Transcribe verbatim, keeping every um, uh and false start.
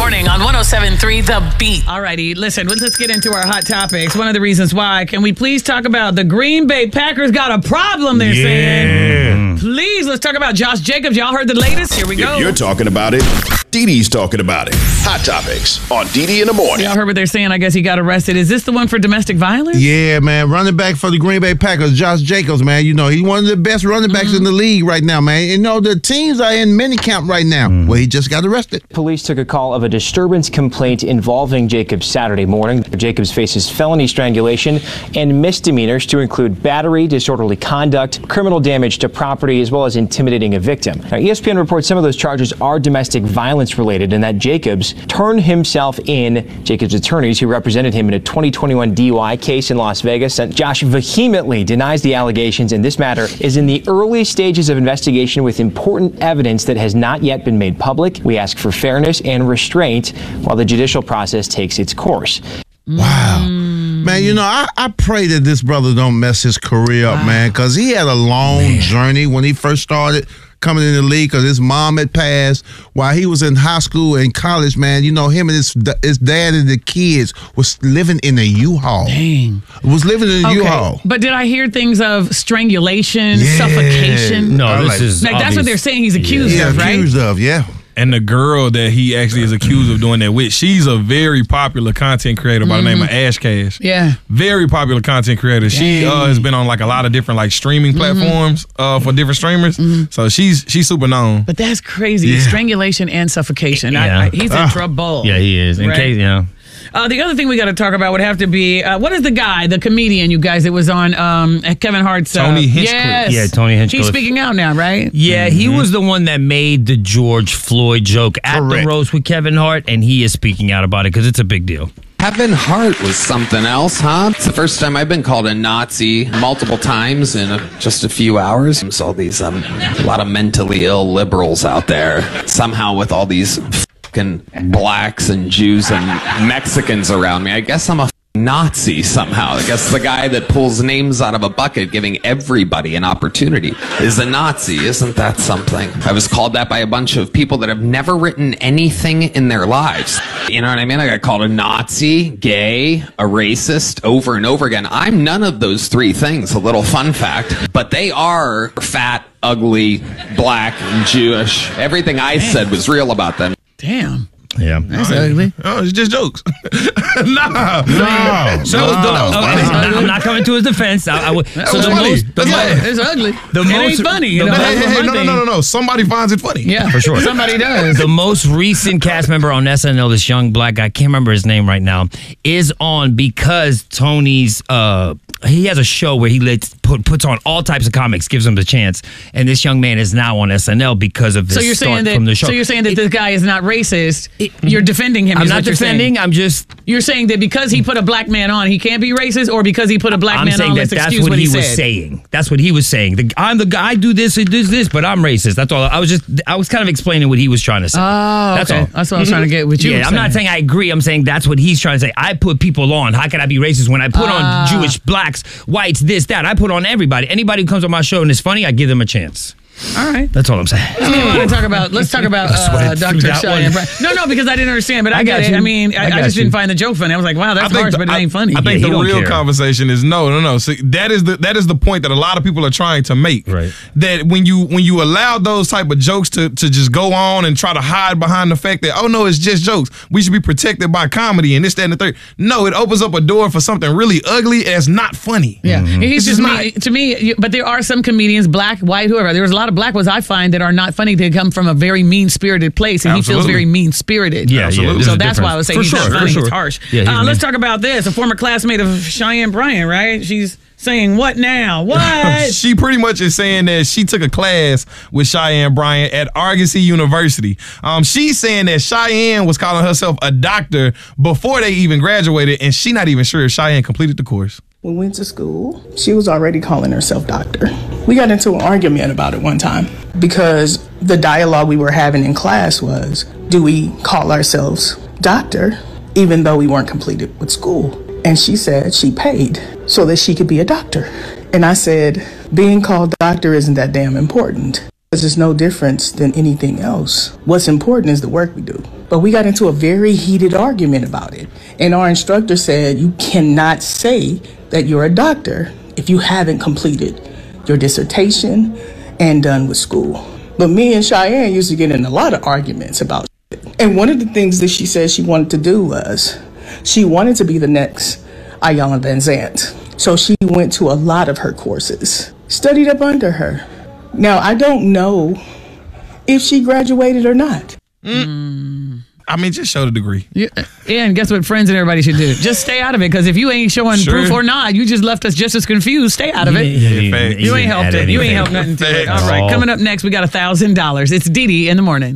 morning on one oh seven point three The Beat. All righty, listen, let's get into our hot topics. One of the reasons why, can we please talk about the Green Bay Packers got a problem, they're yeah. saying. Please, let's talk about Josh Jacobs. Y'all heard the latest? Here we go. If you're talking about it, Dee Dee's talking about it. Hot topics on Dee Dee in the morning. Y'all heard what they're saying. I guess he got arrested. Is this the one for domestic violence? Yeah, man. Running back for the Green Bay Packers, Josh Jacobs, man. You know, he's one of the best running backs mm-hmm. in the league right now, man. You know, the teams are in minicamp right now. Mm. Well, he just got arrested. Police took a call of a disturbance complaint involving Jacobs Saturday morning. Jacobs faces felony strangulation and misdemeanors to include battery, disorderly conduct, criminal damage to property, as well as intimidating a victim. Now, E S P N reports some of those charges are domestic violence related and that Jacobs turned himself in. Jacobs' attorneys who represented him in a twenty twenty-one D U I case in Las Vegas said Josh vehemently denies the allegations, and this matter is in the early stages of investigation with important evidence that has not yet been made public. We ask for fairness and restraint while the judicial process takes its course. Wow. Man, you know, I, I pray that this brother don't mess his career up, wow. man, because he had a long man. journey when he first started coming in the league because his mom had passed while he was in high school and college, man. You know, him and his his dad and the kids was living in a U-Haul. Dang. Was living in a okay. U-Haul. But did I hear things of strangulation, yeah. suffocation? No, this like, is like, that's what they're saying he's accused yeah. of, right? accused of, yeah. And the girl that he actually is accused of doing that with, she's a very popular content creator by mm. the name of Ash Cash. Yeah. Very popular content creator. Dang. She uh, has been on like a lot of different like streaming platforms mm-hmm. uh, for different streamers. Mm-hmm. So she's she's super known. But that's crazy. Yeah. Strangulation and suffocation. Yeah. I, I, he's in uh, trouble. Yeah, he is. In right? case, you know. Uh, the other thing we got to talk about would have to be, uh, what is the guy, the comedian, you guys, that was on um, Kevin Hart's... Uh, Tony Hinchcliffe. Yes. Yeah, Tony Hinchcliffe. He's speaking out now, right? Yeah, mm-hmm. he was the one that made the George Floyd joke at Correct. the roast with Kevin Hart, and he is speaking out about it because it's a big deal. Kevin Hart was something else, huh? It's the first time I've been called a Nazi multiple times in a, just a few hours. There's all these, um, a lot of mentally ill liberals out there, somehow with all these fucking blacks and Jews and Mexicans around me. I guess I'm a Nazi somehow. I guess the guy that pulls names out of a bucket, giving everybody an opportunity, is a Nazi. Isn't that something? I was called that by a bunch of people that have never written anything in their lives. You know what I mean? I got called a Nazi, gay, a racist over and over again. I'm none of those three things, a little fun fact, but they are fat, ugly, black, and Jewish. Everything I said was real about them. Damn. Yeah. That's oh, ugly. Oh, it's just jokes. nah. No. So no. The, okay, I'm not coming to his defense. I, I would, so the funny. most, the yeah, most, it's ugly. The it most, ain't funny. You the, know, hey, hey, hey, no, no, thing. no, no, no. Somebody finds it funny. Yeah, for sure. Somebody does. The most recent cast member on S N L, this young black guy, I can't remember his name right now, is on because Tony's, uh, he has a show where he lets, put, puts on all types of comics, gives them the chance, and this young man is now on S N L because of this so you're start saying that, from the show. So you're saying that it, this guy is not racist. It, you're defending him. I'm is not what you're defending. Saying. I'm just... You're saying that because he put a black man on, he can't be racist, or because he put a black I'm man saying on, that let's that's excuse what, what he, he was said. saying. That's what he was saying. The, I'm the guy, I do this, I do this, but I'm racist. That's all. I was just, I was kind of explaining what he was trying to say. Oh, that's okay. all. That's what I was trying to get with you. Yeah, I'm saying. not saying I agree. I'm saying that's what he's trying to say. I put people on. How can I be racist when I put uh, on Jewish, blacks, whites, this, that? I put on everybody. Anybody who comes on my show and is funny, I give them a chance. All right. That's all I'm saying. I want to talk about, let's talk about uh, Doctor Cheyenne Bryan. No, no, because I didn't understand, but I, I got it. You. I mean, I, I, I just you. didn't find the joke funny. I was like, wow, that's harsh, the, but it ain't funny. I, I think yeah, the real care. conversation is no, no, no. See, that is the that is the point that a lot of people are trying to make. Right. That when you when you allow those type of jokes to, to just go on and try to hide behind the fact that, oh, no, it's just jokes. We should be protected by comedy and this, that, and the third. No, it opens up a door for something really ugly and it's not funny. Yeah. Mm-hmm. He's it's just not. Me, to me, but there are some comedians, black, white, whoever. There's a lot of black ones I find that are not funny. They come from a very mean-spirited place, and Absolutely. he feels very mean-spirited. Yeah, absolutely. So that's why I was saying for he's sure, not funny. sure. It's harsh. Yeah, uh, let's talk about this. A former classmate of Cheyenne Bryan, right? She's saying, what now? What? She pretty much is saying that she took a class with Cheyenne Bryan at Argosy University. Um, she's saying that Cheyenne was calling herself a doctor before they even graduated, and she's not even sure if Cheyenne completed the course. We went to school. She was already calling herself doctor. We got into an argument about it one time because the dialogue we were having in class was, do we call ourselves doctor even though we weren't completed with school? And she said she paid so that she could be a doctor. And I said, being called doctor isn't that damn important. There's no difference than anything else. What's important is the work we do. But we got into a very heated argument about it. And our instructor said, you cannot say that you're a doctor if you haven't completed your dissertation and done with school. But me and Cheyenne used to get in a lot of arguments about it. And one of the things that she said she wanted to do was she wanted to be the next Iyanla Vanzant. So she went to a lot of her courses, studied up under her. Now, I don't know if she graduated or not. Mm. I mean, just show the degree. Yeah, and guess what friends and everybody should do? Just stay out of it, because if you ain't showing sure. proof or not, you just left us just as confused. Stay out of it. You, you, you, you ain't helped it. You ain't helped nothing to it. All right, coming up next, we got one thousand dollars. It's Dee Dee in the morning.